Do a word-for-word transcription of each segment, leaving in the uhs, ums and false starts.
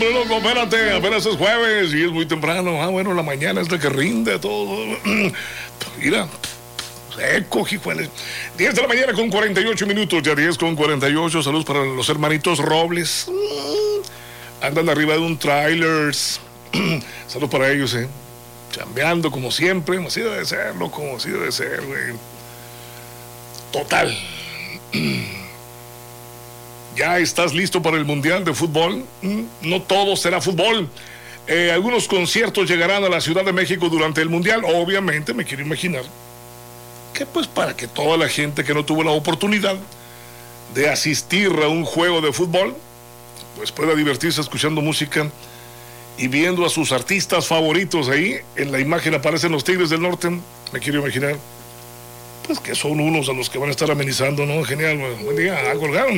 hombre, loco, espérate, apenas es jueves y es muy temprano. Ah, bueno, la mañana es la que rinde todo. Mira, seco, hijueles. diez de la mañana con cuarenta y ocho minutos, ya diez con cuarenta y ocho. Saludos para los hermanitos Robles. Andan arriba de un trailers. Saludos para ellos, eh. Chambeando como siempre, así debe ser, loco, así debe ser, güey. Total. ¿Ya estás listo para el Mundial de Fútbol? No todo será fútbol. Eh, algunos conciertos llegarán a la Ciudad de México durante el Mundial. Obviamente, me quiero imaginar que pues para que toda la gente que no tuvo la oportunidad de asistir a un juego de fútbol, pues pueda divertirse escuchando música y viendo a sus artistas favoritos ahí. En la imagen aparecen los Tigres del Norte. Me quiero imaginar pues que son unos a los que van a estar amenizando, ¿no? Genial, buen día, ah, colgaron.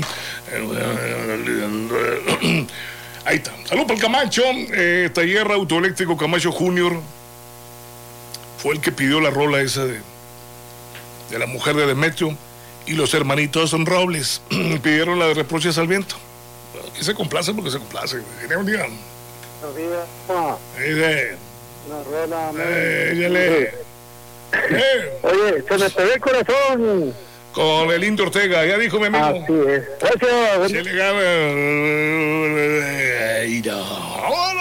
Ahí está. Salud para el Camacho. eh, Taller Autoeléctrico Camacho Junior fue el que pidió la rola esa de, de la mujer de Demetrio, y los hermanitos son Robles pidieron la de Reproches al Viento. Aquí se complace porque se complace. Genial, día. Buenos días. Ah, Dice, una rola. eh, échale. Eh, Oye, se me pegó el corazón. con el Indio Ortega, ya dijo mi amigo. Así es. Gracias. Se le gana. Ay, no.